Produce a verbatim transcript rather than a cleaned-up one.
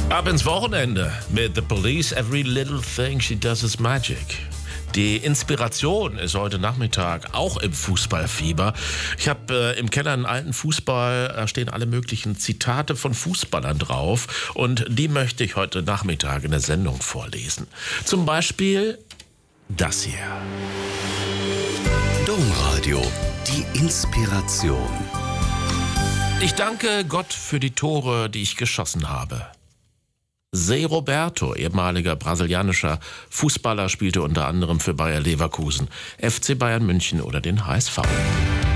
Ab ins Wochenende mit The Police. Every little thing she does is magic. Die Inspiration ist heute Nachmittag auch im Fußballfieber. Ich habe äh, im Keller einen alten Fußball, da stehen alle möglichen Zitate von Fußballern drauf. Und die möchte ich heute Nachmittag in der Sendung vorlesen. Zum Beispiel das hier. Domradio, die Inspiration. Ich danke Gott für die Tore, die ich geschossen habe. Zé Roberto, ehemaliger brasilianischer Fußballer, spielte unter anderem für Bayer Leverkusen, F C Bayern München oder den H S V.